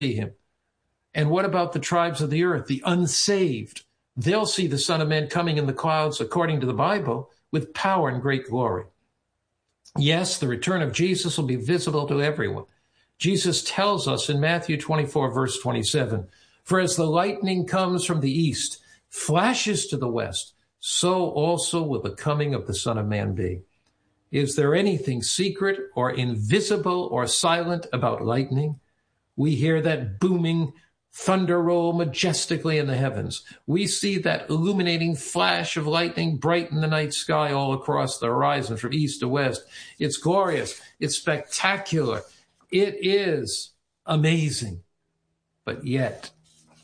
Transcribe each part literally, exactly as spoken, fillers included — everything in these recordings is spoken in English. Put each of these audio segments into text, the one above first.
him. And what about the tribes of the earth, the unsaved? They'll see the Son of Man coming in the clouds, according to the Bible, with power and great glory. Yes, the return of Jesus will be visible to everyone. Jesus tells us in Matthew twenty-four, verse twenty-seven, for as the lightning comes from the east, flashes to the west, so also will the coming of the Son of Man be. Is there anything secret or invisible or silent about lightning? We hear that booming thunder roll majestically in the heavens. We see that illuminating flash of lightning brighten the night sky all across the horizon from east to west. It's glorious. It's spectacular. It is amazing. But yet,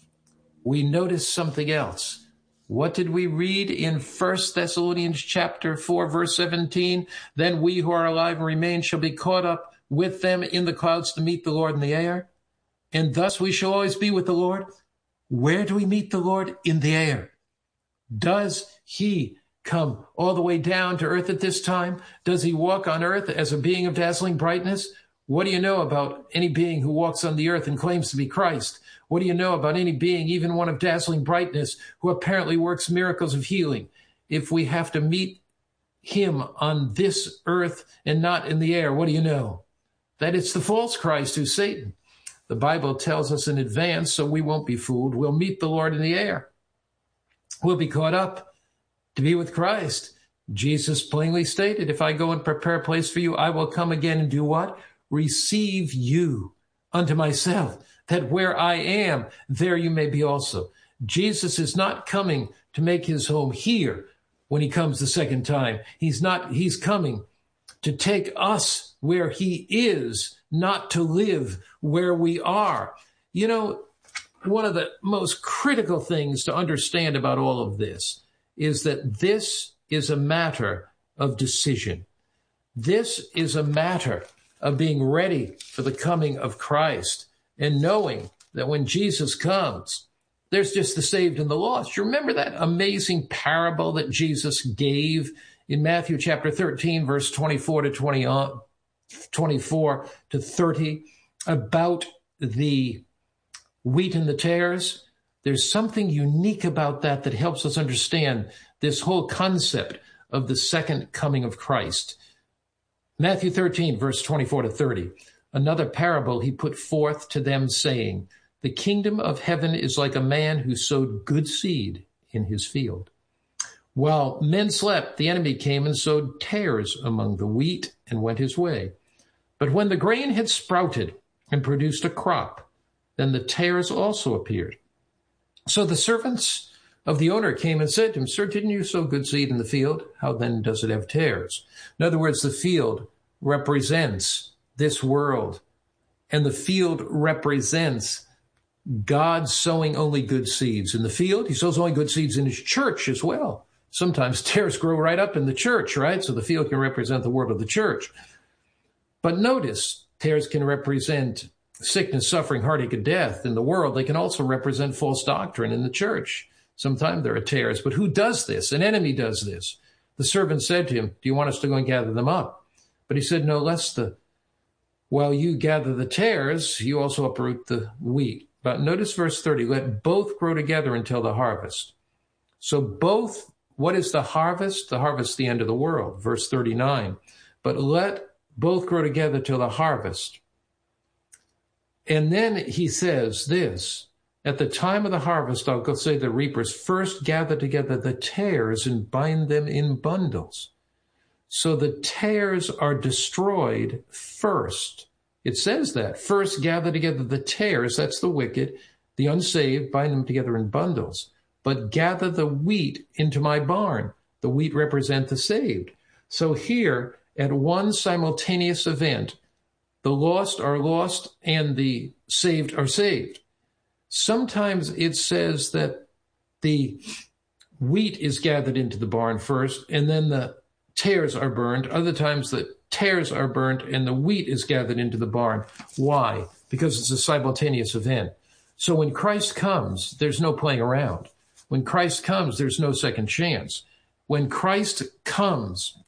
we notice something else. What did we read in First Thessalonians chapter four, verse seventeen? Then we who are alive and remain shall be caught up with them in the clouds to meet the Lord in the air. And thus we shall always be with the Lord. Where do we meet the Lord? In the air. Does he come all the way down to earth at this time? Does he walk on earth as a being of dazzling brightness? What do you know about any being who walks on the earth and claims to be Christ? What do you know about any being, even one of dazzling brightness, who apparently works miracles of healing? If we have to meet him on this earth and not in the air, what do you know? That it's the false Christ who's Satan. The Bible tells us in advance, so we won't be fooled. We'll meet the Lord in the air. We'll be caught up to be with Christ. Jesus plainly stated, if I go and prepare a place for you, I will come again and do what? Receive you unto myself, that where I am, there you may be also. Jesus is not coming to make his home here when he comes the second time. He's not, he's coming to take us where he is, not to live where we are. You know, one of the most critical things to understand about all of this is that this is a matter of decision. This is a matter of being ready for the coming of Christ and knowing that when Jesus comes, there's just the saved and the lost. You remember that amazing parable that Jesus gave in Matthew chapter thirteen, verse twenty-four to twenty, uh, twenty-four to thirty, about the wheat and the tares? There's something unique about that that helps us understand this whole concept of the second coming of Christ. Matthew thirteen, verse twenty-four to thirty, another parable he put forth to them, saying, the kingdom of heaven is like a man who sowed good seed in his field. While men slept, the enemy came and sowed tares among the wheat and went his way. But when the grain had sprouted and produced a crop, then the tares also appeared. So the servants of the owner came and said to him, sir, didn't you sow good seed in the field? How then does it have tares? In other words, the field represents this world, and the field represents God sowing only good seeds in the field. He sows only good seeds in his church as well. Sometimes tares grow right up in the church, right? So the field can represent the world of the church. But notice, tares can represent sickness, suffering, heartache, and death in the world. They can also represent false doctrine in the church. Sometimes there are tares, but who does this? An enemy does this. The servant said to him, do you want us to go and gather them up? But he said, no, lest the, while you gather the tares, you also uproot the wheat. But notice verse thirty, let both grow together until the harvest. So both, what is the harvest? The harvest, the end of the world. Verse thirty-nine, but let both grow together till the harvest. And then he says this, at the time of the harvest, I'll go say the reapers first gather together the tares and bind them in bundles. So the tares are destroyed first. It says that. First gather together the tares, that's the wicked, the unsaved, bind them together in bundles. But gather the wheat into my barn. The wheat represent the saved. So here, at one simultaneous event, the lost are lost and the saved are saved. Sometimes it says that the wheat is gathered into the barn first, and then the tares are burned. Other times the tares are burnt and the wheat is gathered into the barn. Why? Because it's a simultaneous event. So when Christ comes, there's no playing around. When Christ comes, there's no second chance. When Christ comes,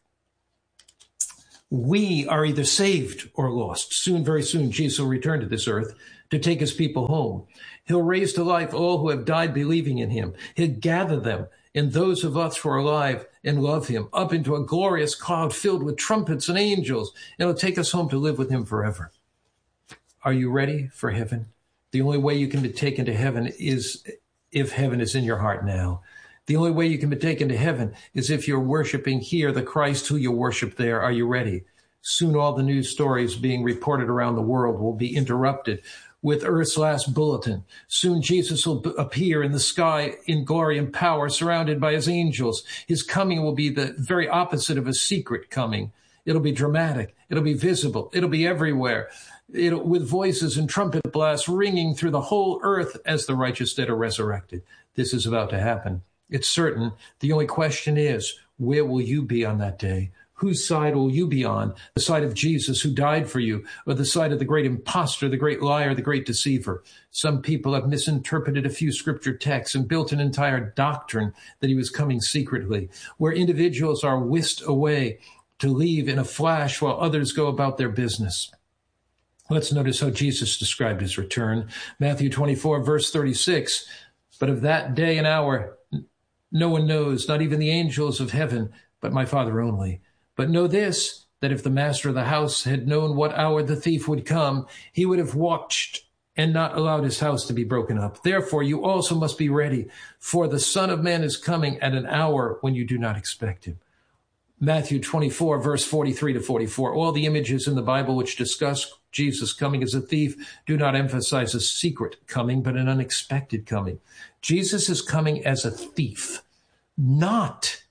we are either saved or lost. Soon, very soon, Jesus will return to this earth to take his people home. He'll raise to life all who have died believing in him. He'll gather them and those of us who are alive and love him up into a glorious cloud filled with trumpets and angels, and he'll take us home to live with him forever. Are you ready for heaven? The only way you can be taken to heaven is if heaven is in your heart now. The only way you can be taken to heaven is if you're worshiping here the Christ who you worship there. Are you ready? Soon all the news stories being reported around the world will be interrupted with Earth's last bulletin. Soon Jesus will b- appear in the sky in glory and power, surrounded by his angels. His coming will be the very opposite of a secret coming. It'll be dramatic. It'll be visible. It'll be everywhere. It'll, with voices and trumpet blasts ringing through the whole earth as the righteous dead are resurrected. This is about to happen. It's certain. The only question is, where will you be on that day? Whose side will you be on? The side of Jesus who died for you, or the side of the great impostor, the great liar, the great deceiver? Some people have misinterpreted a few scripture texts and built an entire doctrine that he was coming secretly, where individuals are whisked away to leave in a flash while others go about their business. Let's notice how Jesus described his return. Matthew twenty-four, verse thirty-six, but of that day and hour no one knows, not even the angels of heaven, but my Father only. But know this, that if the master of the house had known what hour the thief would come, he would have watched and not allowed his house to be broken up. Therefore, you also must be ready, for the Son of Man is coming at an hour when you do not expect him. Matthew twenty-four, verse forty-three to forty-four. All the images in the Bible which discuss Jesus coming as a thief do not emphasize a secret coming, but an unexpected coming. Jesus is coming as a thief, not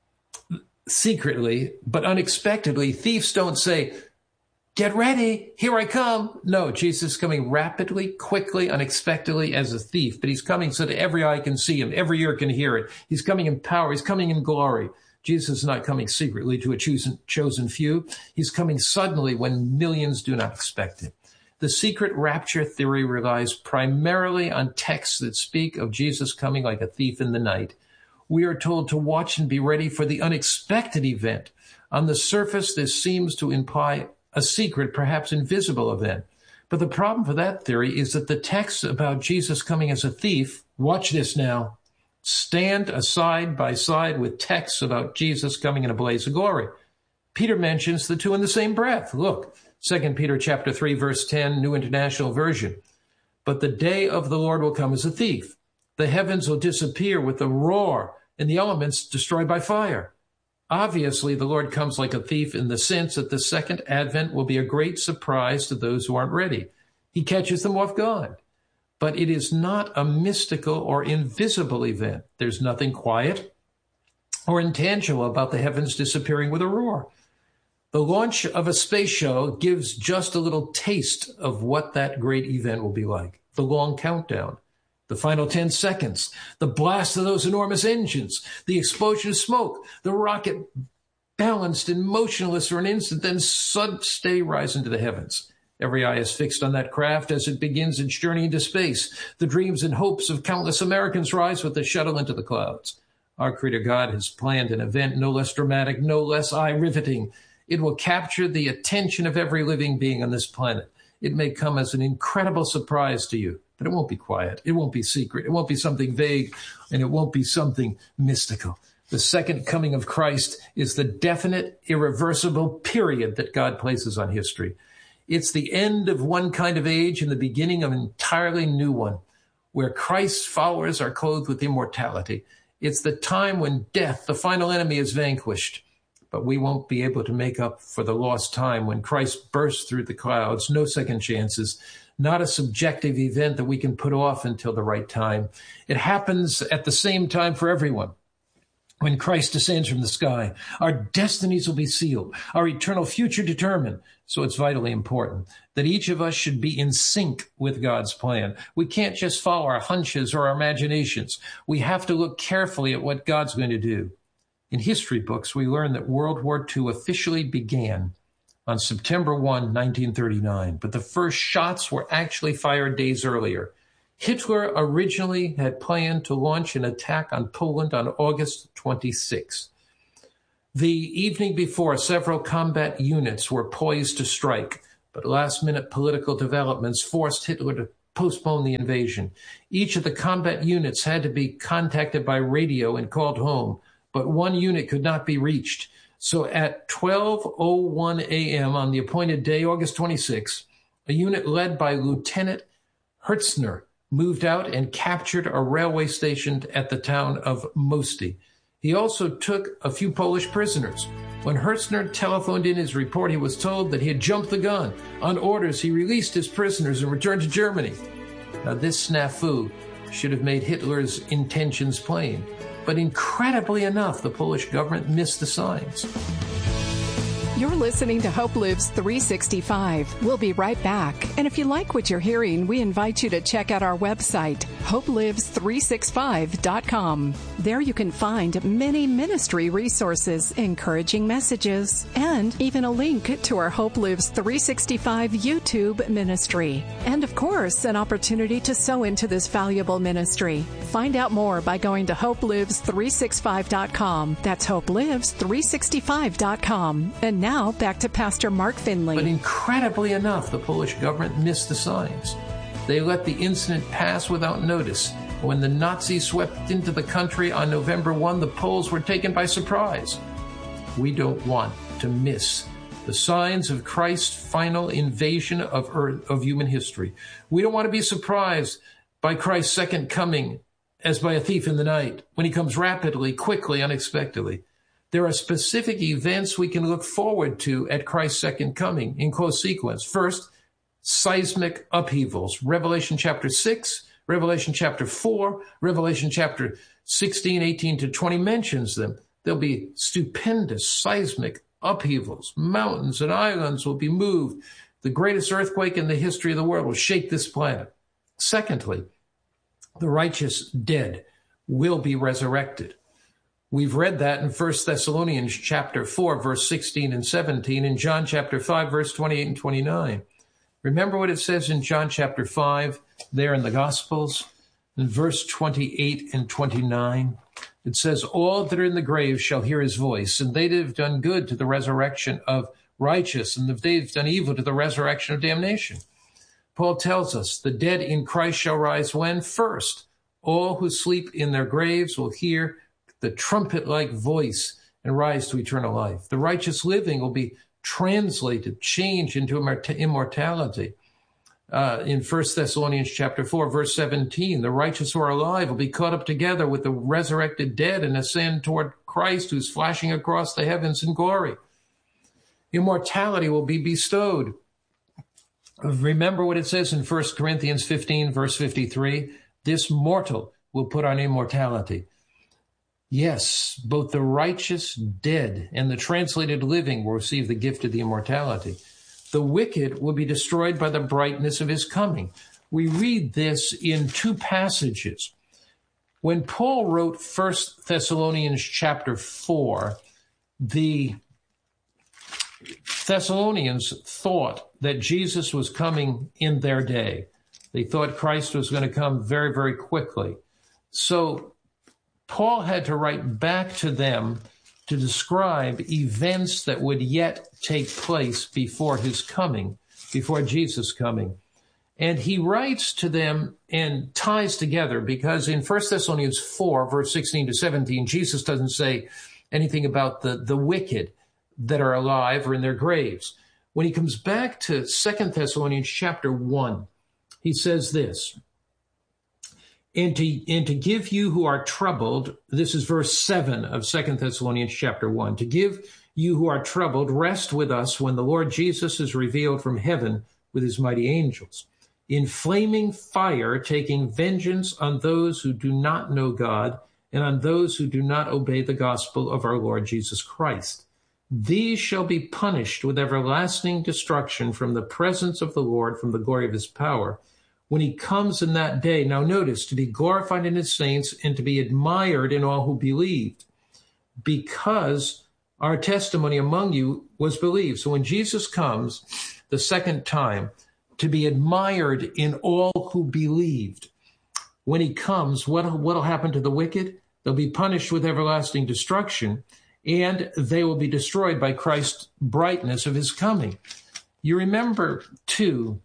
secretly, but unexpectedly. Thieves don't say, get ready, here I come. No, Jesus is coming rapidly, quickly, unexpectedly as a thief, but he's coming so that every eye can see him, every ear can hear it. He's coming in power, he's coming in glory. Jesus is not coming secretly to a chosen, chosen few. He's coming suddenly when millions do not expect it. The secret rapture theory relies primarily on texts that speak of Jesus coming like a thief in the night. We are told to watch and be ready for the unexpected event. On the surface, this seems to imply a secret, perhaps invisible event. But the problem for that theory is that the texts about Jesus coming as a thief, watch this now, stand side by side with texts about Jesus coming in a blaze of glory. Peter mentions the two in the same breath. Look, Second Peter chapter three, verse ten, New International Version. But the day of the Lord will come as a thief. The heavens will disappear with a roar, and the elements destroyed by fire. Obviously, the Lord comes like a thief in the sense that the second advent will be a great surprise to those who aren't ready. He catches them off guard. But it is not a mystical or invisible event. There's nothing quiet or intangible about the heavens disappearing with a roar. The launch of a space show gives just a little taste of what that great event will be like. The long countdown, the final ten seconds, the blast of those enormous engines, the explosion of smoke, the rocket balanced and motionless for an instant, then suddenly rise into the heavens. Every eye is fixed on that craft as it begins its journey into space. The dreams and hopes of countless Americans rise with the shuttle into the clouds. Our Creator God has planned an event no less dramatic, no less eye-riveting. It will capture the attention of every living being on this planet. It may come as an incredible surprise to you, but it won't be quiet. It won't be secret. It won't be something vague, and it won't be something mystical. The second coming of Christ is the definite, irreversible period that God places on history. It's the end of one kind of age and the beginning of an entirely new one, where Christ's followers are clothed with immortality. It's the time when death, the final enemy, is vanquished. But we won't be able to make up for the lost time when Christ bursts through the clouds. No second chances. Not a subjective event that we can put off until the right time. It happens at the same time for everyone. When Christ descends from the sky, our destinies will be sealed, our eternal future determined. So it's vitally important that each of us should be in sync with God's plan. We can't just follow our hunches or our imaginations. We have to look carefully at what God's going to do. In history books, we learn that World War Two officially began on September first, nineteen thirty-nine, but the first shots were actually fired days earlier. Hitler originally had planned to launch an attack on Poland on August twenty-sixth. The evening before, several combat units were poised to strike, but last-minute political developments forced Hitler to postpone the invasion. Each of the combat units had to be contacted by radio and called home, but one unit could not be reached. So at twelve oh one a.m. on the appointed day, August twenty-sixth, a unit led by Lieutenant Hertzner moved out and captured a railway station at the town of Mosty. He also took a few Polish prisoners. When Hertzner telephoned in his report, he was told that he had jumped the gun. On orders, he released his prisoners and returned to Germany. Now, this snafu should have made Hitler's intentions plain. But incredibly enough, the Polish government missed the signs. You're listening to Hope Lives three sixty-five. We'll be right back. And if you like what you're hearing, we invite you to check out our website, hope lives three sixty-five dot com. There you can find many ministry resources, encouraging messages, and even a link to our Hope Lives three sixty-five YouTube ministry. And of course, an opportunity to sow into this valuable ministry. Find out more by going to hope lives three sixty-five dot com. That's hope lives three sixty-five dot com. And now Now, back to Pastor Mark Finley. But incredibly enough, the Polish government missed the signs. They let the incident pass without notice. When the Nazis swept into the country on November first, the Poles were taken by surprise. We don't want to miss the signs of Christ's final invasion of earth, of human history. We don't want to be surprised by Christ's second coming as by a thief in the night, when he comes rapidly, quickly, unexpectedly. There are specific events we can look forward to at Christ's second coming in close sequence. First, seismic upheavals. Revelation chapter six, Revelation chapter four, Revelation chapter sixteen, eighteen to twenty mentions them. There'll be stupendous seismic upheavals. Mountains and islands will be moved. The greatest earthquake in the history of the world will shake this planet. Secondly, the righteous dead will be resurrected. We've read that in First Thessalonians chapter four, verse sixteen and seventeen, and John chapter five, verse twenty-eight and twenty-nine. Remember what it says in John chapter five, there in the Gospels, in verse twenty-eight and twenty-nine. It says, all that are in the grave shall hear his voice, and they that have done good to the resurrection of righteous, and if they have done evil to the resurrection of damnation. Paul tells us, the dead in Christ shall rise when? First, all who sleep in their graves will hear the trumpet-like voice and rise to eternal life. The righteous living will be translated, changed into immortality. Uh, in First Thessalonians chapter four, verse seventeen, the righteous who are alive will be caught up together with the resurrected dead and ascend toward Christ, who's flashing across the heavens in glory. Immortality will be bestowed. Remember what it says in First Corinthians fifteen, verse fifty-three, this mortal will put on immortality. Yes, both the righteous dead and the translated living will receive the gift of the immortality. The wicked will be destroyed by the brightness of his coming. We read this in two passages. When Paul wrote First Thessalonians chapter four, the Thessalonians thought that Jesus was coming in their day. They thought Christ was going to come very, very quickly. So Paul had to write back to them to describe events that would yet take place before his coming, before Jesus' coming. And he writes to them and ties together, because in First Thessalonians four, verse sixteen to seventeen, Jesus doesn't say anything about the, the wicked that are alive or in their graves. When he comes back to Second Thessalonians chapter one, he says this, And to, and to give you who are troubled, this is verse seven of Second Thessalonians chapter one, to give you who are troubled rest with us when the Lord Jesus is revealed from heaven with his mighty angels, in flaming fire, taking vengeance on those who do not know God and on those who do not obey the gospel of our Lord Jesus Christ. These shall be punished with everlasting destruction from the presence of the Lord, from the glory of his power, when he comes in that day. Now notice, to be glorified in his saints and to be admired in all who believed, because our testimony among you was believed. So when Jesus comes the second time, to be admired in all who believed. When he comes, what will happen to the wicked? They'll be punished with everlasting destruction, and they will be destroyed by Christ's brightness of his coming. You remember, too,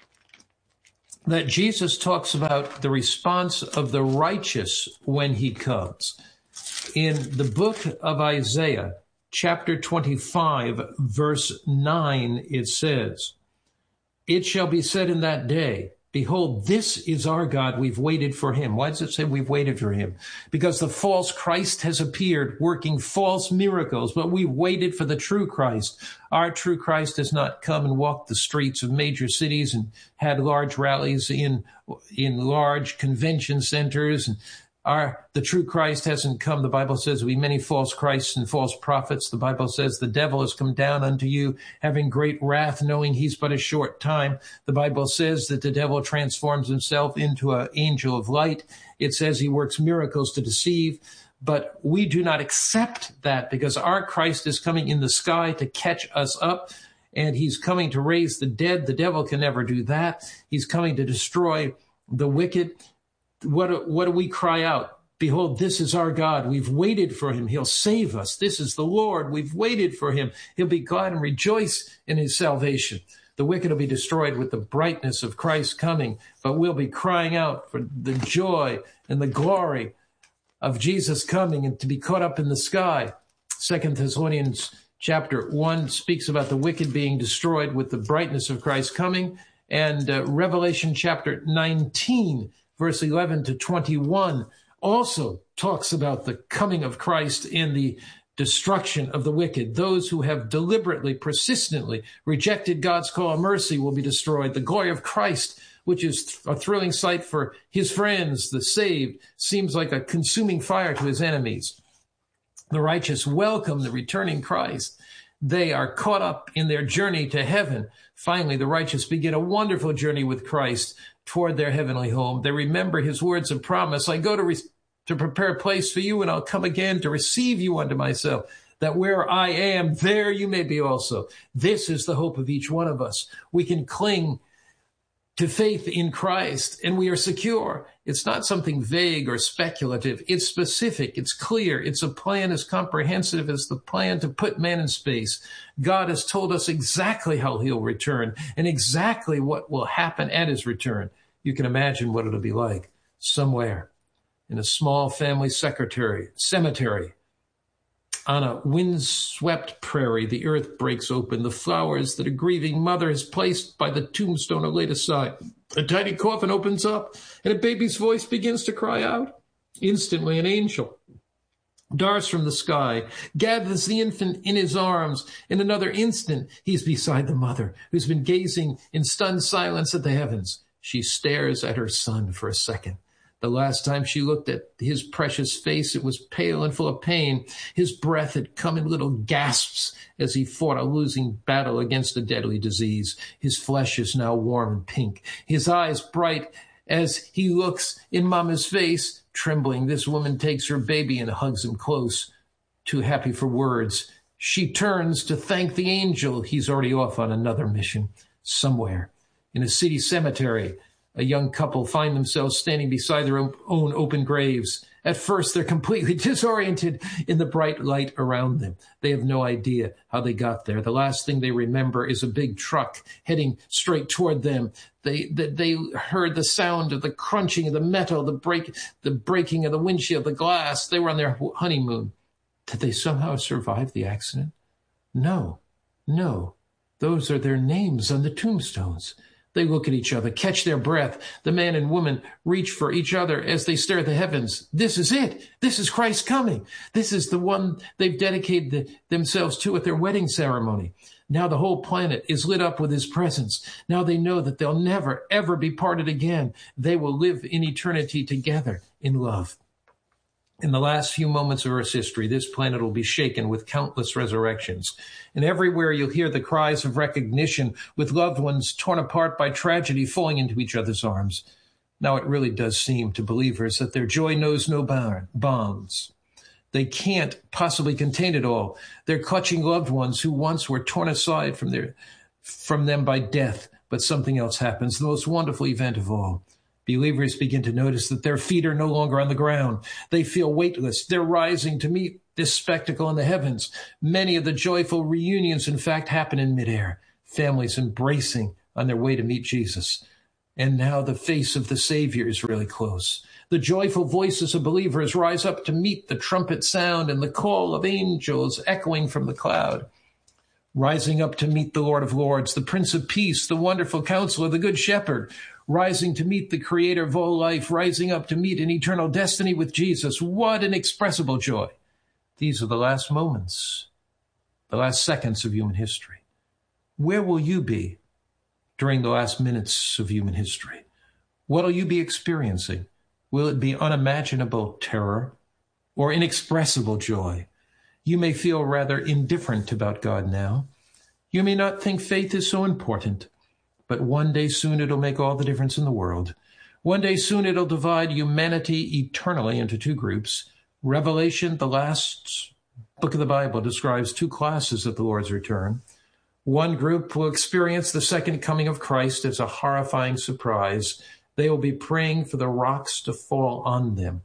that Jesus talks about the response of the righteous when he comes. In the book of Isaiah, chapter twenty-five, verse nine, it says, "It shall be said in that day, behold, this is our God, we've waited for him." Why does it say we've waited for him? Because the false Christ has appeared, working false miracles, but we've waited for the true Christ. Our true Christ has not come and walked the streets of major cities and had large rallies in in large convention centers. And our the true Christ hasn't come. The Bible says we many false Christs and false prophets. The Bible says the devil has come down unto you, having great wrath, knowing he's but a short time. The Bible says that the devil transforms himself into an angel of light. It says he works miracles to deceive. But we do not accept that, because our Christ is coming in the sky to catch us up, and he's coming to raise the dead. The devil can never do that. He's coming to destroy the wicked. What, what do we cry out? Behold, this is our God. We've waited for him. He'll save us. This is the Lord. We've waited for him. He'll be glad and rejoice in his salvation. The wicked will be destroyed with the brightness of Christ coming, but we'll be crying out for the joy and the glory of Jesus coming and to be caught up in the sky. Second Thessalonians chapter one speaks about the wicked being destroyed with the brightness of Christ coming. And uh, Revelation chapter nineteen, verse eleven to twenty-one, also talks about the coming of Christ and the destruction of the wicked. Those who have deliberately, persistently rejected God's call of mercy will be destroyed. The glory of Christ, which is a thrilling sight for his friends, the saved, seems like a consuming fire to his enemies. The righteous welcome the returning Christ. They are caught up in their journey to heaven. Finally, the righteous begin a wonderful journey with Christ toward their heavenly home. They remember his words of promise. I go to, re- to prepare a place for you, and I'll come again to receive you unto myself, that where I am, there you may be also. This is the hope of each one of us. We can cling to faith in Christ, and we are secure. It's not something vague or speculative. It's specific. It's clear. It's a plan as comprehensive as the plan to put man in space. God has told us exactly how he'll return and exactly what will happen at his return. You can imagine what it'll be like somewhere in a small family secretary, cemetery. On a windswept prairie, the earth breaks open. The flowers that a grieving mother has placed by the tombstone are laid aside. A tiny coffin opens up, and a baby's voice begins to cry out. Instantly, an angel darts from the sky, gathers the infant in his arms. In another instant, he's beside the mother, who's been gazing in stunned silence at the heavens. She stares at her son for a second. The last time she looked at his precious face, it was pale and full of pain. His breath had come in little gasps as he fought a losing battle against a deadly disease. His flesh is now warm and pink, his eyes bright as he looks in Mama's face. Trembling, this woman takes her baby and hugs him close. Too happy for words, she turns to thank the angel. He's already off on another mission. Somewhere in a city cemetery, a young couple find themselves standing beside their own open graves. At first, they're completely disoriented in the bright light around them. They have no idea how they got there. The last thing they remember is a big truck heading straight toward them. They they, they heard the sound of the crunching of the metal, the break, the breaking of the windshield, the glass. They were on their honeymoon. Did they somehow survive the accident? No, no. Those are their names on the tombstones. They look at each other, catch their breath. The man and woman reach for each other as they stare at the heavens. This is it. This is Christ coming. This is the one they've dedicated the, themselves to at their wedding ceremony. Now the whole planet is lit up with his presence. Now they know that they'll never, ever be parted again. They will live in eternity together in love. In the last few moments of Earth's history, this planet will be shaken with countless resurrections. And everywhere you'll hear the cries of recognition with loved ones torn apart by tragedy falling into each other's arms. Now it really does seem to believers that their joy knows no bounds. They can't possibly contain it all. They're clutching loved ones who once were torn aside from their, from them by death, but something else happens, the most wonderful event of all. Believers begin to notice that their feet are no longer on the ground. They feel weightless. They're rising to meet this spectacle in the heavens. Many of the joyful reunions, in fact, happen in midair. families embracing on their way to meet Jesus. And now the face of the Savior is really close. The joyful voices of believers rise up to meet the trumpet sound and the call of angels echoing from the cloud. Rising up to meet the Lord of Lords, the Prince of Peace, the wonderful Counselor, the Good Shepherd, rising to meet the Creator of all life, rising up to meet an eternal destiny with Jesus. What inexpressible joy. These are the last moments, the last seconds of human history. Where will you be during the last minutes of human history? What will you be experiencing? Will it be unimaginable terror or inexpressible joy? You may feel rather indifferent about God now. You may not think faith is so important, but one day soon it'll make all the difference in the world. One day soon it'll divide humanity eternally into two groups. Revelation, the last book of the Bible, describes two classes at the Lord's return. One group will experience the second coming of Christ as a horrifying surprise. They will be praying for the rocks to fall on them.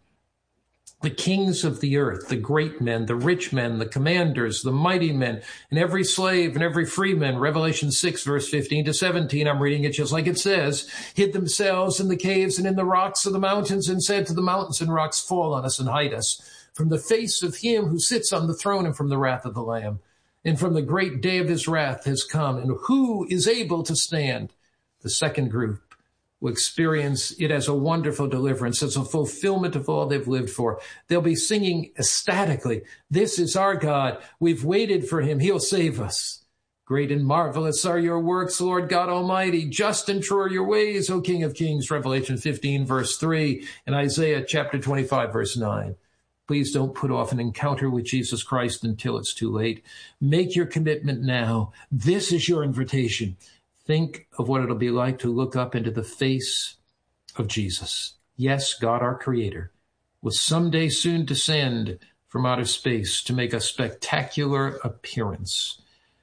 The kings of the earth, the great men, the rich men, the commanders, the mighty men, and every slave and every freeman, Revelation six, verse fifteen to seventeen, I'm reading it just like it says, hid themselves in the caves and in the rocks of the mountains and said to the mountains and rocks, fall on us and hide us from the face of him who sits on the throne and from the wrath of the Lamb. And from the great day of his wrath has come, and who is able to stand? The second group will experience it as a wonderful deliverance, as a fulfillment of all they've lived for. They'll be singing ecstatically, this is our God. We've waited for him. He'll save us. Great and marvelous are your works, Lord God Almighty. Just and true are your ways, O King of Kings. Revelation fifteen, verse three, and Isaiah chapter twenty-five, verse nine. Please don't put off an encounter with Jesus Christ until it's too late. Make your commitment now. This is your invitation. Think of what it'll be like to look up into the face of Jesus. Yes, God, our Creator, will someday soon descend from outer space to make a spectacular appearance.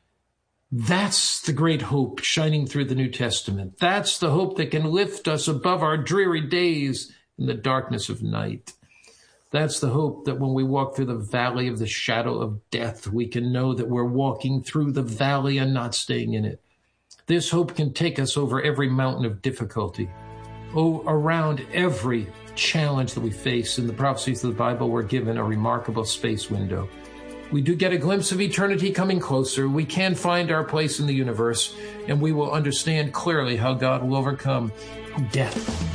That's the great hope shining through the New Testament. That's the hope that can lift us above our dreary days in the darkness of night. That's the hope that when we walk through the valley of the shadow of death, we can know that we're walking through the valley and not staying in it. This hope can take us over every mountain of difficulty, oh, around every challenge that we face. In the prophecies of the Bible, we're given a remarkable space window. We do get a glimpse of eternity coming closer. We can find our place in the universe, and we will understand clearly how God will overcome death.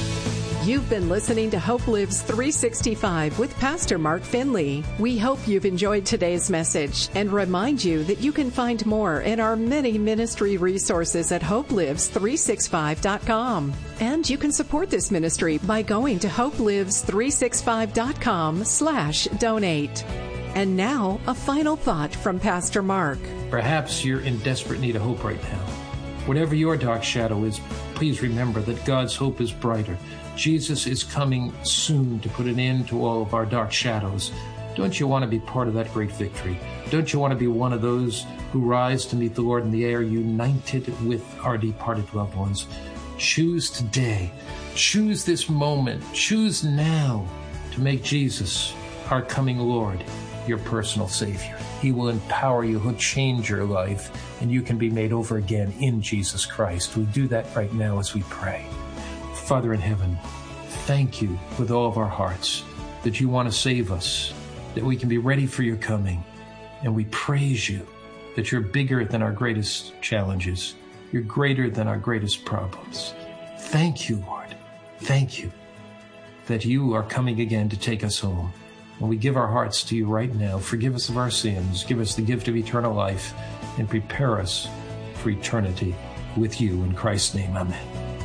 You've been listening to Hope Lives three sixty-five with Pastor Mark Finley. We hope you've enjoyed today's message and remind you that you can find more in our many ministry resources at hope lives three sixty-five dot com. And you can support this ministry by going to hope lives three sixty-five dot com slash donate. And now, a final thought from Pastor Mark. Perhaps you're in desperate need of hope right now. Whatever your dark shadow is, please remember that God's hope is brighter. Jesus is coming soon to put an end to all of our dark shadows. Don't you want to be part of that great victory? Don't you want to be one of those who rise to meet the Lord in the air, united with our departed loved ones? Choose today. Choose this moment. Choose now to make Jesus, our coming Lord, your personal Savior. He will empower you. He'll change your life, and you can be made over again in Jesus Christ. We do that right now as we pray. Father in heaven, thank you with all of our hearts that you want to save us, that we can be ready for your coming. And we praise you that you're bigger than our greatest challenges. You're greater than our greatest problems. Thank you, Lord. Thank you that you are coming again to take us home. And we give our hearts to you right now. Forgive us of our sins. Give us the gift of eternal life and prepare us for eternity with you. In Christ's name, amen.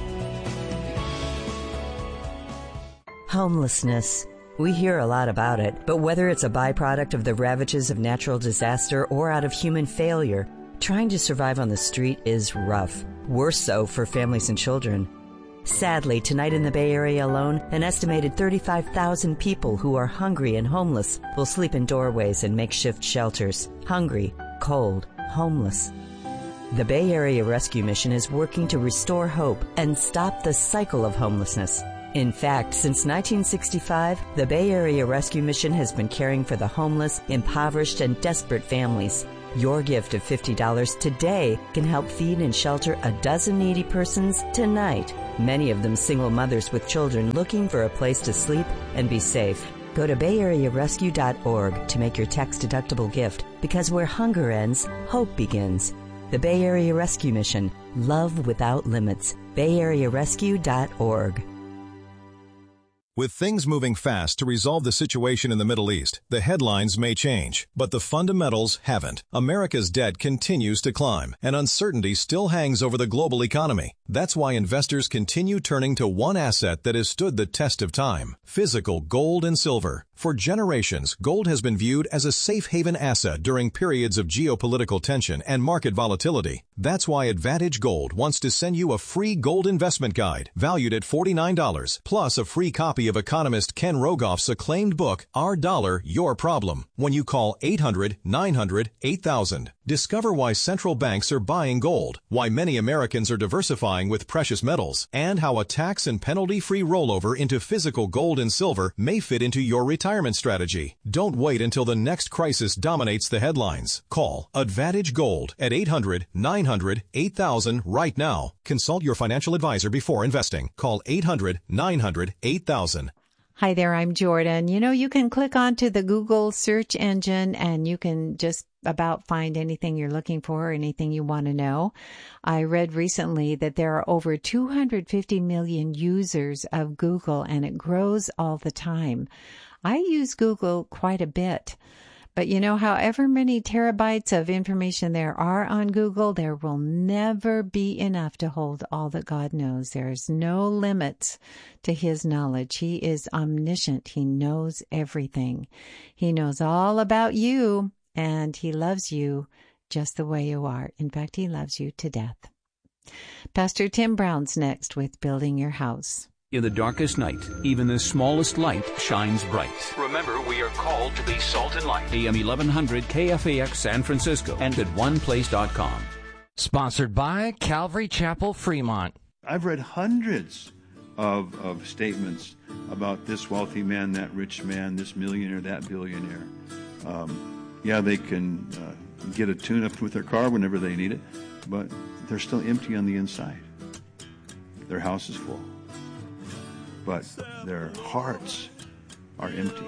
Homelessness. We hear a lot about it, but whether it's a byproduct of the ravages of natural disaster or out of human failure, trying to survive on the street is rough. Worse so for families and children. Sadly, tonight in the Bay Area alone, an estimated thirty-five thousand people who are hungry and homeless will sleep in doorways and makeshift shelters. Hungry, cold, homeless. The Bay Area Rescue Mission is working to restore hope and stop the cycle of homelessness. In fact, since nineteen sixty-five, the Bay Area Rescue Mission has been caring for the homeless, impoverished, and desperate families. Your gift of fifty dollars today can help feed and shelter a dozen needy persons tonight. Many of them single mothers with children looking for a place to sleep and be safe. Go to bay area rescue dot org to make your tax-deductible gift, because where hunger ends, hope begins. The Bay Area Rescue Mission. Love without limits. bay area rescue dot org. With things moving fast to resolve the situation in the Middle East, the headlines may change, but the fundamentals haven't. America's debt continues to climb, and uncertainty still hangs over the global economy. That's why investors continue turning to one asset that has stood the test of time: physical gold and silver. For generations, gold has been viewed as a safe haven asset during periods of geopolitical tension and market volatility. That's why Advantage Gold wants to send you a free gold investment guide valued at forty-nine dollars, plus a free copy of economist Ken Rogoff's acclaimed book, Our Dollar, Your Problem, when you call eight hundred, nine hundred, eight thousand. Discover why central banks are buying gold, why many Americans are diversifying with precious metals, and how a tax and penalty-free rollover into physical gold and silver may fit into your retirement strategy. Don't wait until the next crisis dominates the headlines. Call Advantage Gold at eight hundred, nine hundred, eight thousand right now. Consult your financial advisor before investing. Call eight hundred, nine hundred, eight thousand. Hi there, I'm Jordan. You know, you can click onto the Google search engine and you can just about find anything you're looking for, anything you want to know. I read recently that there are over two hundred fifty million users of Google, and it grows all the time. I use Google quite a bit. But you know, however many terabytes of information there are on Google, there will never be enough to hold all that God knows. There's no limits to his knowledge. He is omniscient. He knows everything. He knows all about you, and he loves you just the way you are. In fact, he loves you to death. Pastor Tim Brown's next with Building Your House. In the darkest night, even the smallest light shines bright. Remember, we are called to be salt and light. A M eleven hundred K F A X San Francisco and at one place dot com. Sponsored by Calvary Chapel, Fremont. I've read hundreds of, of statements about this wealthy man, that rich man, this millionaire, that billionaire. Um, yeah, they can uh, get a tune-up with their car whenever they need it, but they're still empty on the inside. Their house is full, but their hearts are empty.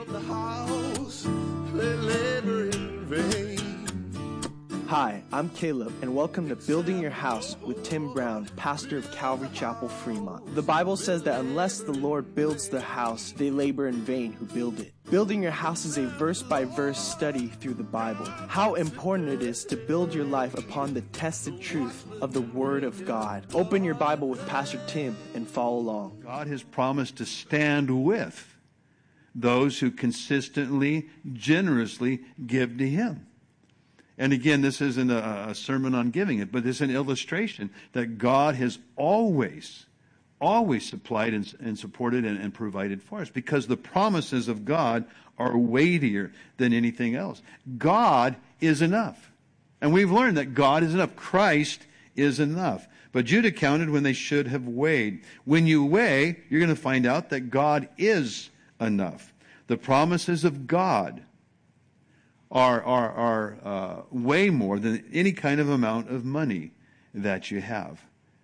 Hi, I'm Caleb, and welcome to Building Your House with Tim Brown, pastor of Calvary Chapel, Fremont. The Bible says that unless the Lord builds the house, they labor in vain who build it. Building Your House is a verse-by-verse study through the Bible. How important it is to build your life upon the tested truth of the Word of God. Open your Bible with Pastor Tim and follow along. God has promised to stand with those who consistently, generously give to Him. And again, this isn't a, a sermon on giving it, but it's an illustration that God has always, always supplied and, and supported and, and provided for us, because the promises of God are weightier than anything else. God is enough. And we've learned that God is enough. Christ is enough. But Judah counted when they should have weighed. When you weigh, you're going to find out that God is enough. The promises of God are, are, are uh, way more than any kind of amount of money that you have.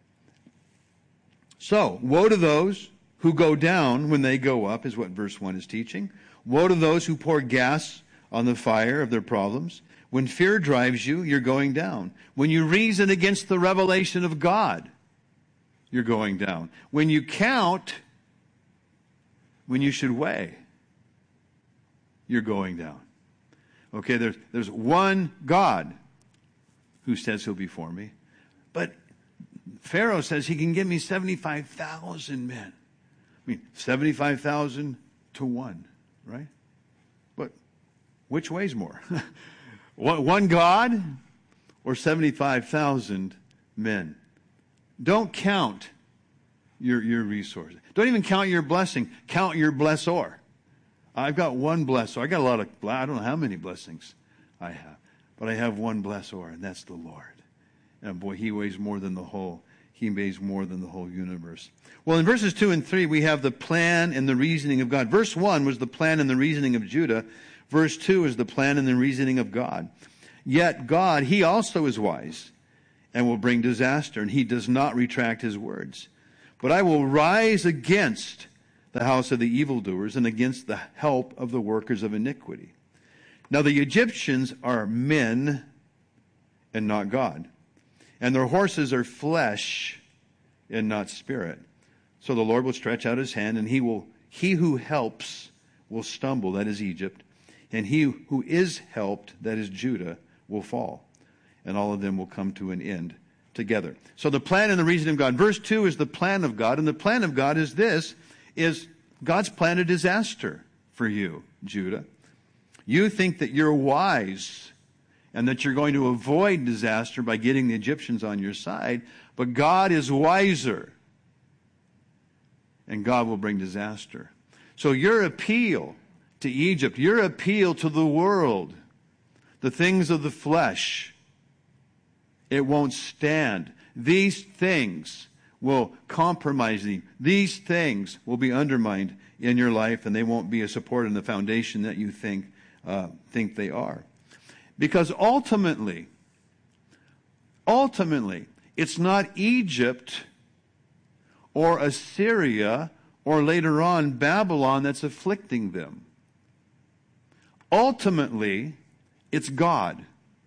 So, woe to those who go down when they go up, is what verse one is teaching. Woe to those who pour gas on the fire of their problems. When fear drives you, you're going down. When you reason against the revelation of God, you're going down. When you count when you should weigh, you're going down. Okay, there's, there's one God who says he'll be for me. But Pharaoh says he can give me seventy-five thousand men. I mean, seventy-five thousand to one, right? But which weighs more? One God or seventy-five thousand men? Don't count your, your resources. Don't even count your blessing. Count your blessor. I've got one blessor. I got a lot of, I don't know how many blessings I have, but I have one blessor, and that's the Lord. And boy, he weighs more than the whole, he weighs more than the whole universe. Well, in verses two and three, we have the plan and the reasoning of God. Verse one was the plan and the reasoning of Judah. Verse two is the plan and the reasoning of God. Yet God, he also is wise and will bring disaster, and he does not retract his words. But I will rise against the house of the evildoers and against the help of the workers of iniquity. Now the Egyptians are men and not God, and their horses are flesh and not spirit. So the Lord will stretch out his hand, and he will he who helps will stumble, that is Egypt, and he who is helped, that is Judah, will fall. And all of them will come to an end together. So the plan and the reason of God. Verse two is the plan of God, and the plan of God is this, is God's planned a disaster for you, Judah. You think that you're wise and that you're going to avoid disaster by getting the Egyptians on your side, but God is wiser, and God will bring disaster. So your appeal to Egypt, your appeal to the world, the things of the flesh, it won't stand. These things will compromise you. These things will be undermined in your life, and they won't be a support in the foundation that you think uh, think they are. Because ultimately, ultimately, it's not Egypt or Assyria or later on Babylon that's afflicting them. Ultimately, it's God.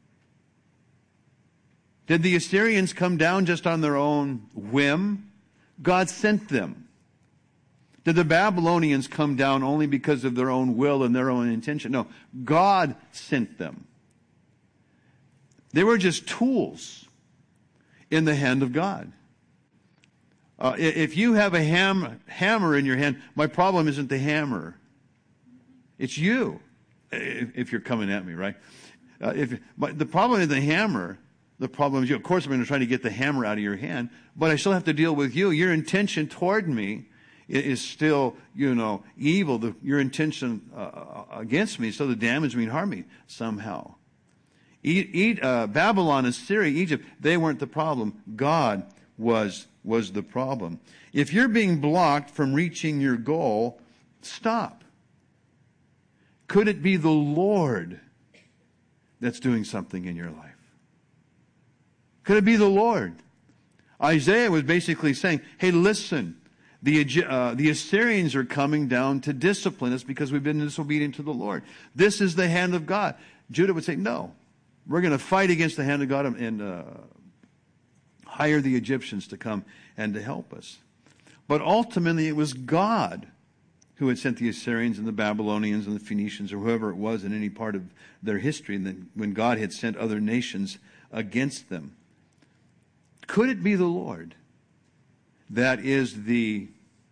Did the Assyrians come down just on their own whim? God sent them. Did the Babylonians come down only because of their own will and their own intention? No, God sent them. They were just tools in the hand of God. Uh, if you have a ham, hammer in your hand, my problem isn't the hammer. It's you, if you're coming at me, right? Uh, if but the problem is the hammer. The problem is you. Of course, I'm going to try to get the hammer out of your hand, but I still have to deal with you. Your intention toward me is still, you know, evil. The, your intention uh, against me is still to damage me and harm me somehow. E- e- uh, Babylon, Assyria, Egypt, they weren't the problem. God was was the problem. If you're being blocked from reaching your goal, stop. Could it be the Lord that's doing something in your life? Could it be the Lord? Isaiah was basically saying, hey, listen, the, uh, the Assyrians are coming down to discipline us because we've been disobedient to the Lord. This is the hand of God. Judah would say, no, we're going to fight against the hand of God and uh, hire the Egyptians to come and to help us. But ultimately it was God who had sent the Assyrians and the Babylonians and the Phoenicians or whoever it was in any part of their history, and then when God had sent other nations against them. Could it be the Lord that is the,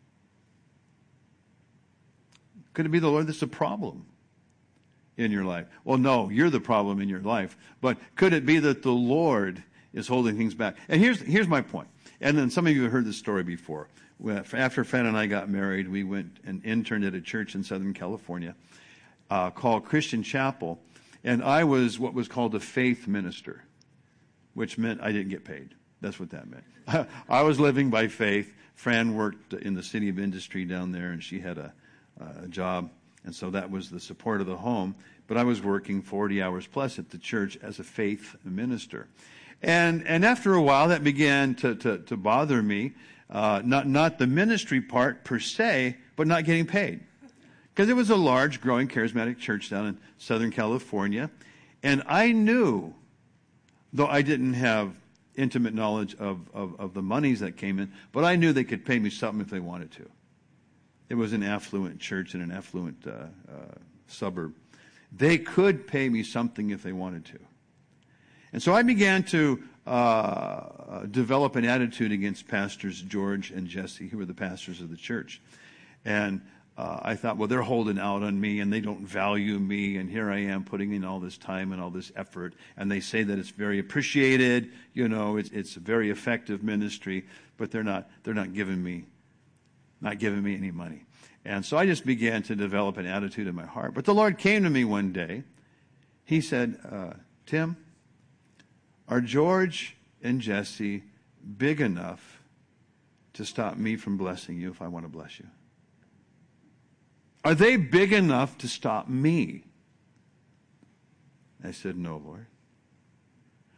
could it be the Lord that's the problem in your life? Well, no, you're the problem in your life. But could it be that the Lord is holding things back? And here's, here's my point. And then some of you have heard this story before. After Fran and I got married, we went and interned at a church in Southern California uh, called Christian Chapel. And I was what was called a faith minister, which meant I didn't get paid. That's what that meant. I was living by faith. Fran worked in the city of industry down there, and she had a, a job. And so that was the support of the home. But I was working forty hours plus at the church as a faith minister. And and after a while, that began to, to, to bother me. Uh, not, not the ministry part per se, but not getting paid. Because it was a large, growing, charismatic church down in Southern California. And I knew, though I didn't have intimate knowledge of, of, of the monies that came in, but I knew they could pay me something if they wanted to. It was an affluent church in an affluent uh, uh, suburb. They could pay me something if they wanted to. And so I began to uh, develop an attitude against Pastors George and Jesse, who were the pastors of the church. And uh, I thought, well, they're holding out on me, and they don't value me, and here I am putting in all this time and all this effort, and they say that it's very appreciated, you know, it's, it's a very effective ministry, but they're not, they're not giving me, not giving me any money. And so I just began to develop an attitude in my heart. But the Lord came to me one day. He said, uh, Tim, are George and Jesse big enough to stop me from blessing you if I want to bless you? Are they big enough to stop me? I said, no, Lord.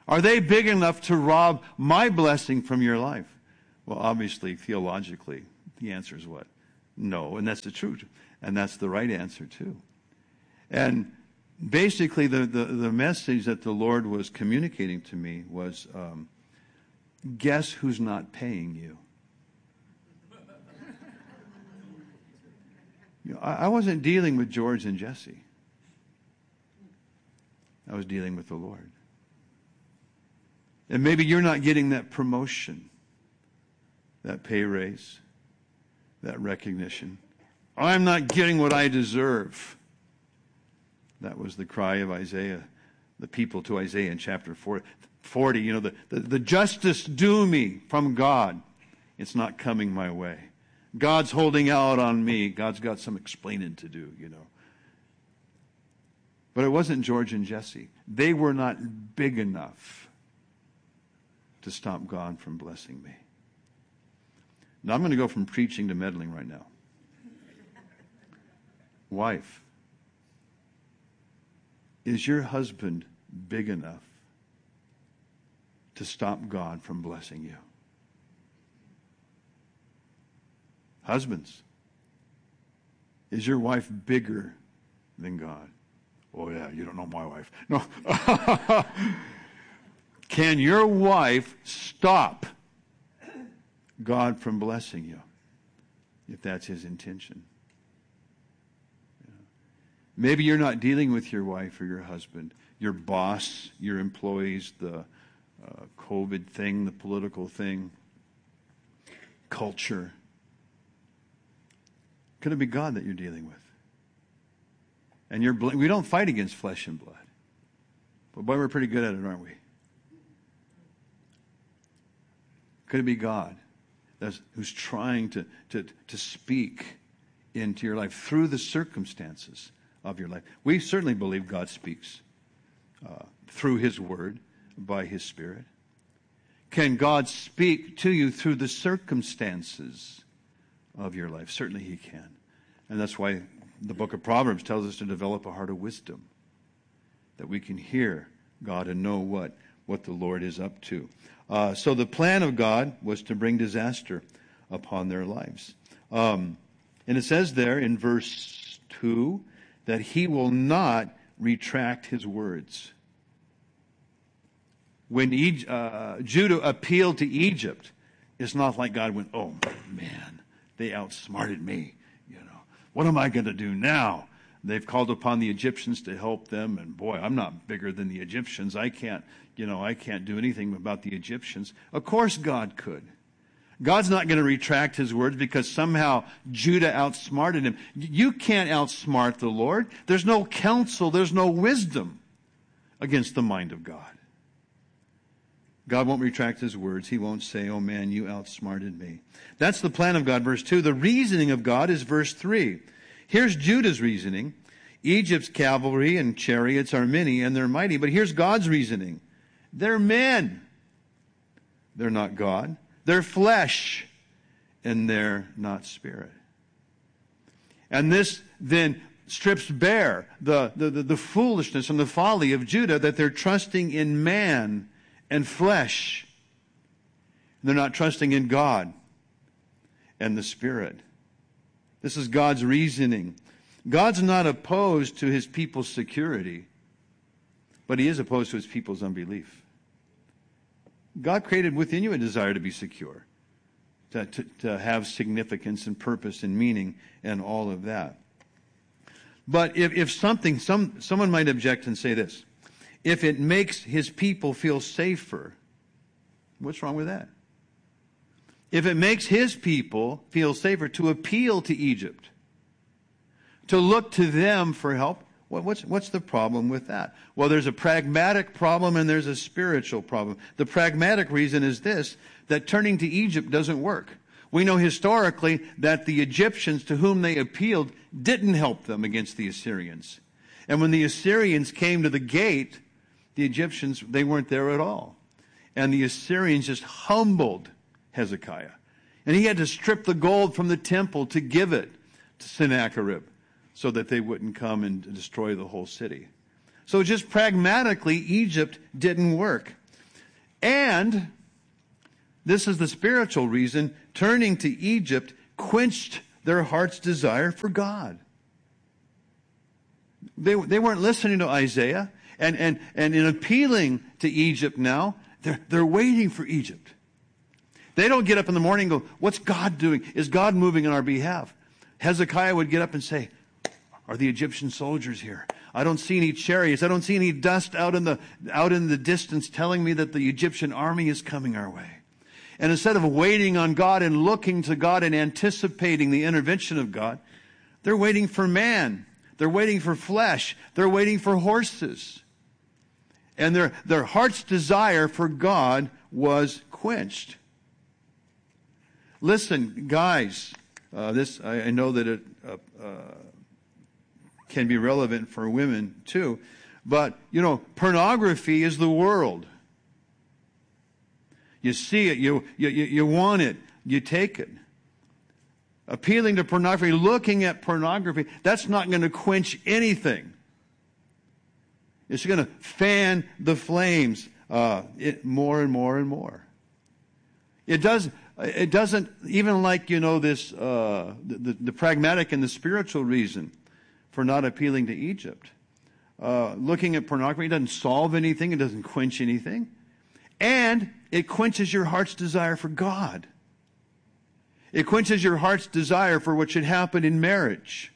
Are they big enough to rob my blessing from your life? Well, obviously, theologically, the answer is what? No, and that's the truth. And that's the right answer, too. And basically, the, the, the message that the Lord was communicating to me was, um, guess who's not paying you? You know, I, I wasn't dealing with George and Jesse. I was dealing with the Lord. And maybe you're not getting that promotion, that pay raise, that recognition. I'm not getting what I deserve. That was the cry of Isaiah, the people to Isaiah in chapter forty. You know, the, the, the justice due me from God. It's not coming my way. God's holding out on me. God's got some explaining to do, you know. But it wasn't George and Jesse. They were not big enough to stop God from blessing me. Now I'm going to go from preaching to meddling right now. Wife, is your husband big enough to stop God from blessing you? Husbands, is your wife bigger than God? Oh yeah, you don't know my wife. No. Can your wife stop God from blessing you if that's his intention? Maybe you're not dealing with your wife or your husband, your boss, your employees, the uh, COVID thing, the political thing, culture. Could it be God that you're dealing with? And you're bl- we don't fight against flesh and blood. But boy, we're pretty good at it, aren't we? Could it be God that's, who's trying to, to, to speak into your life through the circumstances of your life? We certainly believe God speaks uh, through his word, by his Spirit. Can God speak to you through the circumstances of your life? Certainly he can. And that's why the book of Proverbs tells us to develop a heart of wisdom, that we can hear God and know what, what the Lord is up to. Uh, so the plan of God was to bring disaster upon their lives. Um, and it says there in verse two that he will not retract his words. When Egypt, uh, Judah appealed to Egypt, it's not like God went, oh man, they outsmarted me. You know, what am I going to do now? They've called upon the Egyptians to help them, and boy, I'm not bigger than the Egyptians. I can't, you know, I can't do anything about the Egyptians. Of course God could. God's not going to retract his words because somehow Judah outsmarted him. You can't outsmart the Lord. There's no counsel, there's no wisdom against the mind of God. God won't retract his words. He won't say, oh man, you outsmarted me. That's the plan of God, verse two. The reasoning of God is verse three. Here's Judah's reasoning. Egypt's cavalry and chariots are many and they're mighty. But here's God's reasoning. They're men. They're not God. They're flesh. And they're not spirit. And this then strips bare the, the, the, the foolishness and the folly of Judah, that they're trusting in man and flesh. They're not trusting in God and the Spirit. This is God's reasoning. God's not opposed to his people's security, but he is opposed to his people's unbelief. God created within you a desire to be secure, to, to, to have significance and purpose and meaning and all of that. But if, if something, some, someone might object and say this, if it makes his people feel safer, what's wrong with that? If it makes his people feel safer to appeal to Egypt, to look to them for help, what's, what's the problem with that? Well, there's a pragmatic problem and there's a spiritual problem. The pragmatic reason is this, that turning to Egypt doesn't work. We know historically that the Egyptians to whom they appealed didn't help them against the Assyrians. And when the Assyrians came to the gate, the Egyptians, they weren't there at all. And the Assyrians just humbled Hezekiah. And he had to strip the gold from the temple to give it to Sennacherib so that they wouldn't come and destroy the whole city. So just pragmatically, Egypt didn't work. And this is the spiritual reason, turning to Egypt quenched their heart's desire for God. They, they weren't listening to Isaiah. And, and, and in appealing to Egypt now, they're, they're waiting for Egypt. They don't get up in the morning and go, what's God doing? Is God moving on our behalf? Hezekiah would get up and say, are the Egyptian soldiers here? I don't see any chariots. I don't see any dust out in the, out in the distance telling me that the Egyptian army is coming our way. And instead of waiting on God and looking to God and anticipating the intervention of God, they're waiting for man. They're waiting for flesh. They're waiting for horses. And their, their heart's desire for God was quenched. Listen, guys, uh, this I, I know that it uh, uh, can be relevant for women too, but, you know, pornography is the world. You see it, you, you, you want it, you take it. Appealing to pornography, looking at pornography, that's not going to quench anything. It's going to fan the flames uh, it, more and more and more. It does. It doesn't even like, you know, this uh, the, the pragmatic and the spiritual reason for not appealing to Egypt. Uh, looking at pornography doesn't solve anything. It doesn't quench anything, and it quenches your heart's desire for God. It quenches your heart's desire for what should happen in marriage.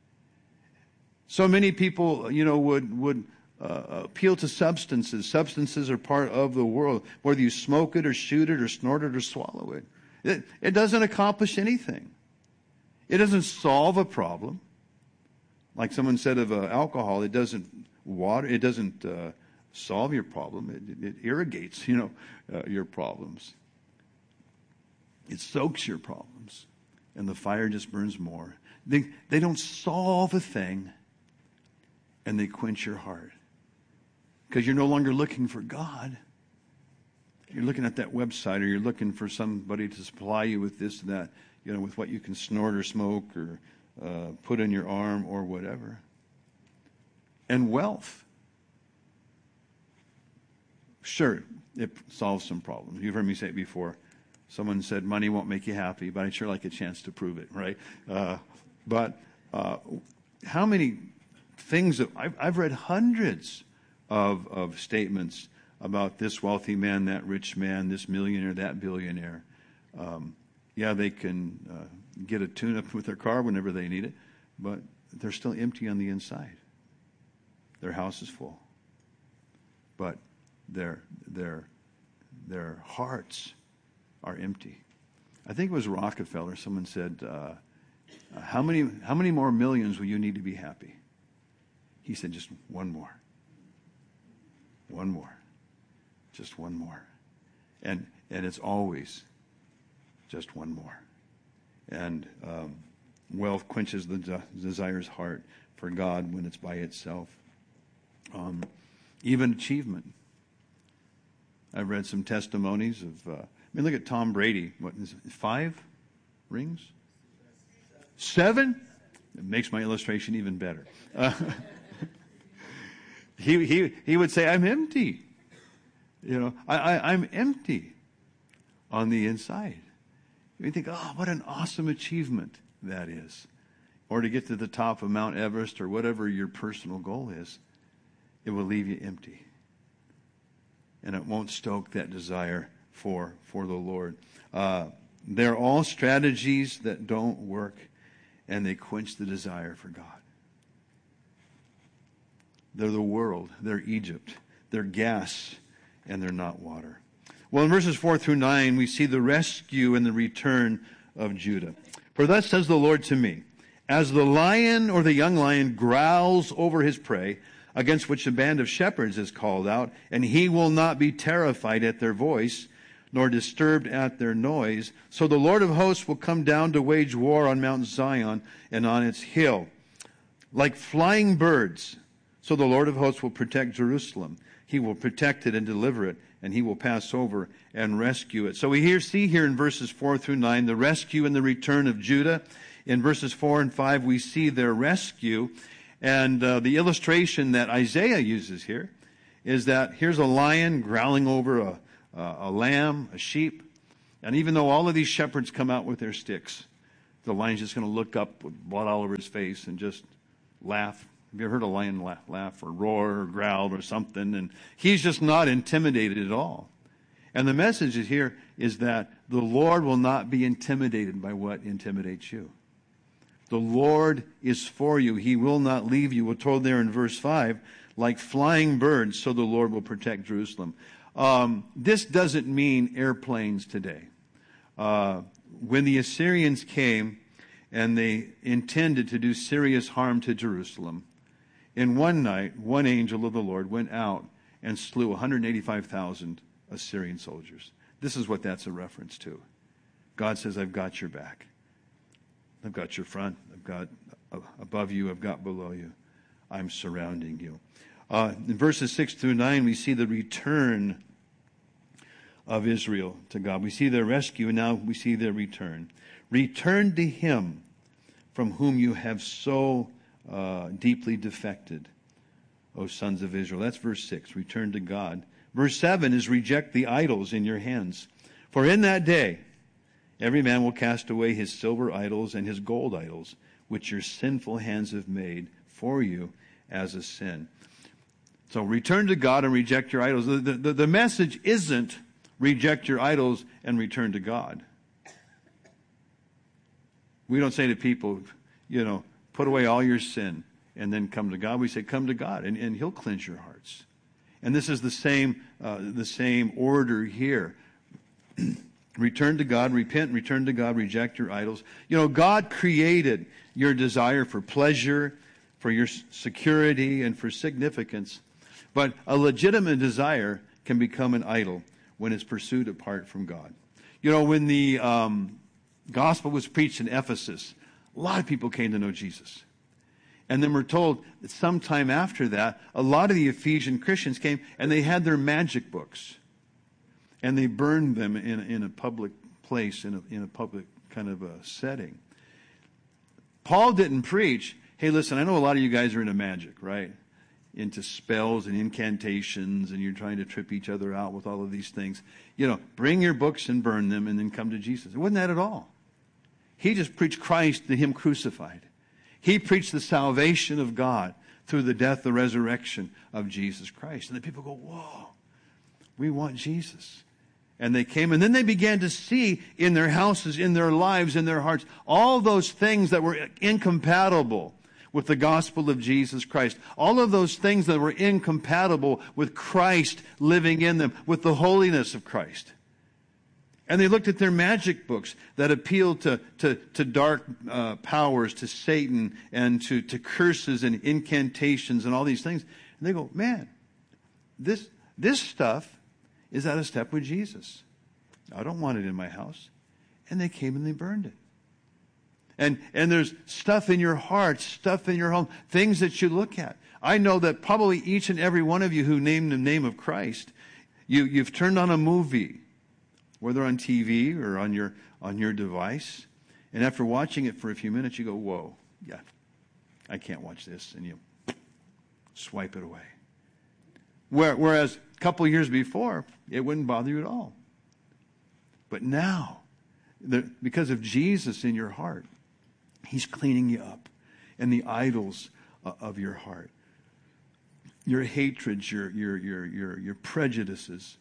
So many people, you know, would would uh, appeal to substances. Substances are part of the world. Whether you smoke it or shoot it or snort it or swallow it, it, it doesn't accomplish anything. It doesn't solve a problem. Like someone said of uh, alcohol, it doesn't water. It doesn't uh, solve your problem. It, it, it irrigates, you know, uh, your problems. It soaks your problems, and the fire just burns more. They, they don't solve a thing, and they quench your heart. Because you're no longer looking for God. You're looking at that website, or you're looking for somebody to supply you with this and that, you know, with what you can snort or smoke or uh, put in your arm or whatever. And wealth. Sure, it solves some problems. You've heard me say it before. Someone said money won't make you happy, but I'd sure like a chance to prove it, right? Uh, but uh, how many things that I've, I've read hundreds of, of statements about this wealthy man, that rich man, this millionaire, that billionaire. Um, yeah, they can uh, get a tune-up with their car whenever they need it, but they're still empty on the inside. Their house is full, but their their their hearts are empty. I think it was Rockefeller. Someone said, uh, "How many how many more millions will you need to be happy?" He said, "Just one more. One more. Just one more." And and it's always just one more. And um, wealth quenches the de- desire's heart for God when it's by itself. Um, even achievement. I've read some testimonies of. Uh, I mean, look at Tom Brady. What is it, five rings? Seven? It makes my illustration even better. Uh, he he he would say, "I'm empty. You know, I, I I'm empty on the inside." You think, "Oh, what an awesome achievement that is," or to get to the top of Mount Everest or whatever your personal goal is. It will leave you empty, and it won't stoke that desire for for the Lord. Uh, they're all strategies that don't work, and they quench the desire for God. They're the world. They're Egypt. They're gas, and they're not water. Well, in verses four through nine, we see the rescue and the return of Judah. For thus says the Lord to me, as the lion or the young lion growls over his prey, against which a band of shepherds is called out, and he will not be terrified at their voice, nor disturbed at their noise. So the Lord of hosts will come down to wage war on Mount Zion and on its hill. Like flying birds, so the Lord of hosts will protect Jerusalem. He will protect it and deliver it, and he will pass over and rescue it. So we here see here in verses four through nine, the rescue and the return of Judah. In verses four and five, we see their rescue. And uh, the illustration that Isaiah uses here is that here's a lion growling over a, uh, a lamb, a sheep. And even though all of these shepherds come out with their sticks, the lion's just going to look up with blood all over his face and just laugh. Have you ever heard a lion laugh, laugh or roar or growl or something? And he's just not intimidated at all. And the message here is that the Lord will not be intimidated by what intimidates you. The Lord is for you. He will not leave you. We're told there in verse five, like flying birds, so the Lord will protect Jerusalem. Um, this doesn't mean airplanes today. Uh, when the Assyrians came and they intended to do serious harm to Jerusalem, in one night, one angel of the Lord went out and slew one hundred eighty-five thousand Assyrian soldiers. This is what that's a reference to. God says, I've got your back. I've got your front. I've got above you. I've got below you. I'm surrounding you. Uh, in verses six through nine, we see the return of Israel to God. We see their rescue, and now we see their return. Return to him from whom you have so uh, deeply defected, O sons of Israel. That's verse six. Return to God. Verse seven is reject the idols in your hands. For in that day, every man will cast away his silver idols and his gold idols, which your sinful hands have made for you as a sin. So return to God and reject your idols. The, the, the message isn't reject your idols and return to God. We don't say to people, you know, put away all your sin and then come to God. We say, come to God, and, and he'll cleanse your hearts. And this is the same, uh, the same order here. Return to God, repent, return to God, reject your idols. You know, God created your desire for pleasure, for your security, and for significance. But a legitimate desire can become an idol when it's pursued apart from God. You know, when the um, gospel was preached in Ephesus, a lot of people came to know Jesus. And then we're told that sometime after that, a lot of the Ephesian Christians came and they had their magic books. And they burned them in, in a public place, in a, in a public kind of a setting. Paul didn't preach, hey, listen, I know a lot of you guys are into magic, right? Into spells and incantations, and you're trying to trip each other out with all of these things. You know, bring your books and burn them and then come to Jesus. It wasn't that at all. He just preached Christ and him crucified. He preached the salvation of God through the death, the resurrection of Jesus Christ. And the people go, whoa, we want Jesus. And they came, and then they began to see in their houses, in their lives, in their hearts, all those things that were incompatible with the gospel of Jesus Christ. All of those things that were incompatible with Christ living in them, with the holiness of Christ. And they looked at their magic books that appealed to, to, to dark uh, powers, to Satan, and to, to curses and incantations and all these things. And they go, man, this, this stuff is out of step with Jesus. I don't want it in my house. And they came and they burned it. And, and there's stuff in your heart, stuff in your home, things that you look at. I know that probably each and every one of you who named the name of Christ, you, you've turned on a movie, whether on T V or on your, on your device. And after watching it for a few minutes, you go, whoa, yeah, I can't watch this. And you swipe it away. Whereas a couple of years before, it wouldn't bother you at all. But now, the, because of Jesus in your heart, he's cleaning you up. And the idols uh, of your heart, your hatreds, your, your, your, your, your prejudices,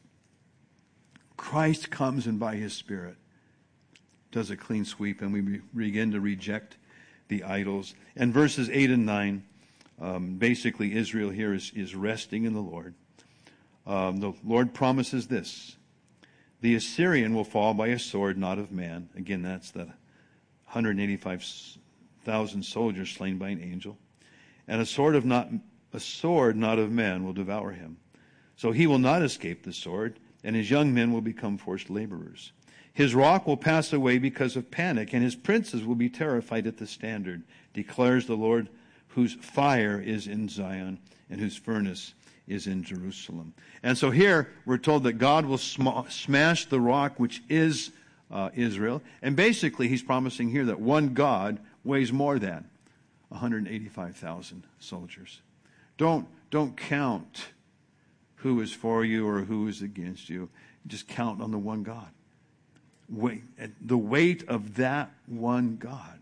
Christ comes and by his Spirit does a clean sweep, and we begin to reject the idols. And verses eight and nine, um, basically Israel here is, is resting in the Lord. Um, the Lord promises this: the Assyrian will fall by a sword, not of man. Again, that's the one hundred eighty-five thousand soldiers slain by an angel. And a sword of not a sword not of man will devour him. So he will not escape the sword, and his young men will become forced laborers. His rock will pass away because of panic, and his princes will be terrified at the standard, declares the Lord, whose fire is in Zion and whose furnace is in Jerusalem. And so here we're told that God will sm- smash the rock, which is uh, Israel. And basically he's promising here that one God weighs more than one hundred eighty-five thousand soldiers. Don't, don't count who is for you or who is against you. Just count on the one God. Wait, the weight of that one God.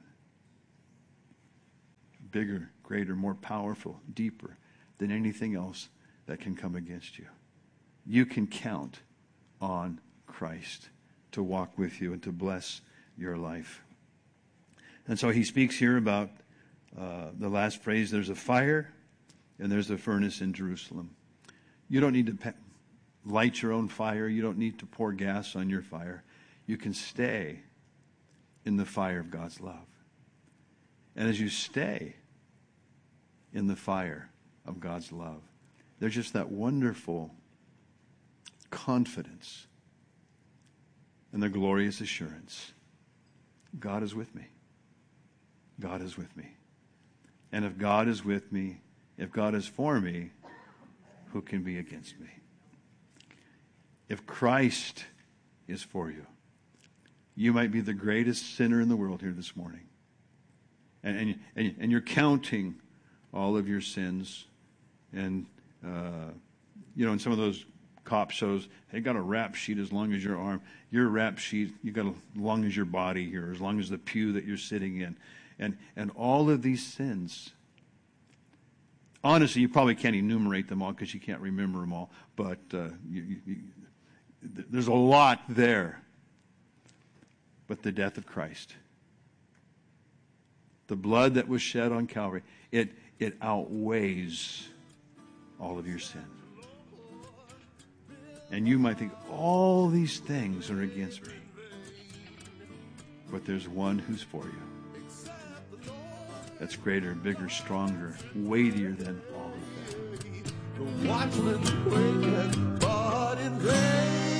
Bigger, greater, more powerful, deeper than anything else that can come against you. You can count on Christ to walk with you and to bless your life. And so he speaks here about uh, the last phrase, there's a fire and there's a furnace in Jerusalem. You don't need to pe- light your own fire. You don't need to pour gas on your fire. You can stay in the fire of God's love. And as you stay in the fire of God's love, there's just that wonderful confidence and the glorious assurance. God is with me. God is with me. And if God is with me, if God is for me, who can be against me? If Christ is for you, you might be the greatest sinner in the world here this morning. And, and, and, and you're counting all of your sins. And, uh, you know, in some of those cop shows, they got a rap sheet as long as your arm. Your rap sheet, you got as long as your body here, as long as the pew that you're sitting in. And, and all of these sins, honestly, you probably can't enumerate them all because you can't remember them all. But uh, you, you, you, there's a lot there. But the death of Christ, the blood that was shed on Calvary, it, it outweighs all of your sin. And you might think, all these things are against me. But there's one who's for you. That's greater, bigger, stronger, weightier than all of that. The watchman waketh, but in vain.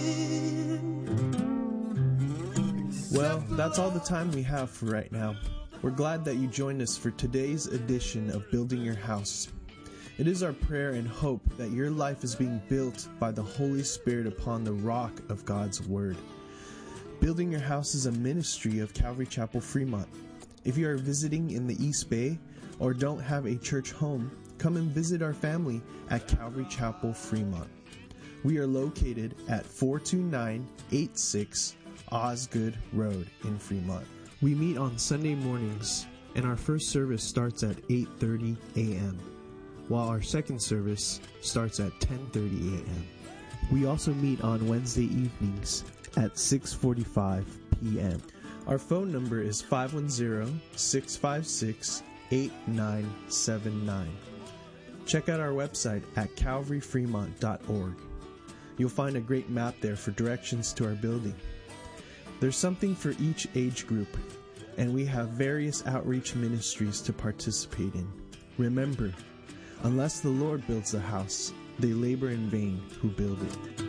Well, that's all the time we have for right now. We're glad that you joined us for today's edition of Building Your House. It is our prayer and hope that your life is being built by the Holy Spirit upon the rock of God's Word. Building Your House is a ministry of Calvary Chapel Fremont. If you are visiting in the East Bay or don't have a church home, come and visit our family at Calvary Chapel Fremont. We are located at four two nine eight six Osgood Road in Fremont. We meet on Sunday mornings, and our first service starts at eight thirty a.m., while our second service starts at ten thirty a.m. We also meet on Wednesday evenings at six forty-five p.m. Our phone number is five one zero, six five six, eight nine seven nine. Check out our website at calvary fremont dot org. You'll find a great map there for directions to our building. There's something for each age group, and we have various outreach ministries to participate in. Remember, unless the Lord builds the house, they labor in vain who build it.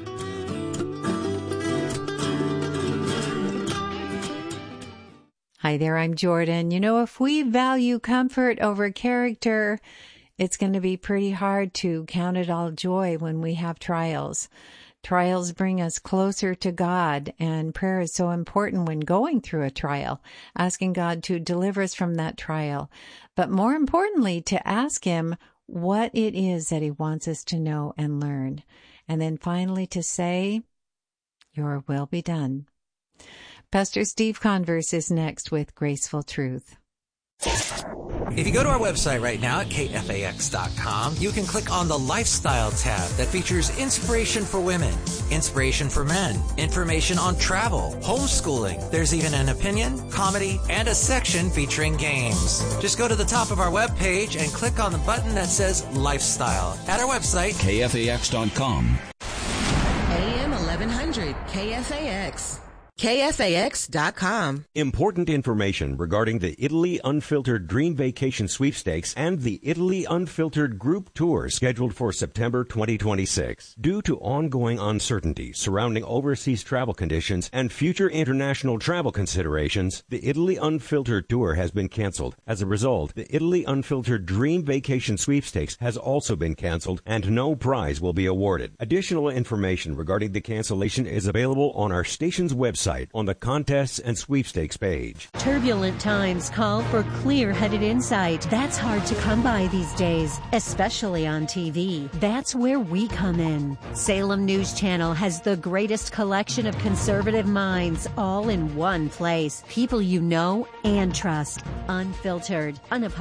Hi there, I'm Jordan. You know, if we value comfort over character, it's going to be pretty hard to count it all joy when we have trials. Trials bring us closer to God, and prayer is so important when going through a trial, asking God to deliver us from that trial. But more importantly, to ask Him what it is that He wants us to know and learn. And then finally to say, your will be done. Pastor Steve Converse is next with Graceful Truth. If you go to our website right now at K F A X dot com, you can click on the Lifestyle tab that features inspiration for women, inspiration for men, information on travel, homeschooling. There's even an opinion, comedy, and a section featuring games. Just go to the top of our webpage and click on the button that says Lifestyle at our website, K F A X dot com. A M eleven hundred K F A X. K F A X dot com. Important information regarding the Italy Unfiltered Dream Vacation Sweepstakes and the Italy Unfiltered Group Tour scheduled for September twenty twenty-six. Due to ongoing uncertainty surrounding overseas travel conditions and future international travel considerations, the Italy Unfiltered Tour has been canceled. As a result, the Italy Unfiltered Dream Vacation Sweepstakes has also been canceled and no prize will be awarded. Additional information regarding the cancellation is available on our station's website website on the contests and sweepstakes page. Turbulent times call for clear-headed insight. That's hard to come by these days, especially on T V. That's where we come in. Salem News Channel has the greatest collection of conservative minds all in one place. People you know and trust. Unfiltered, unapologetic.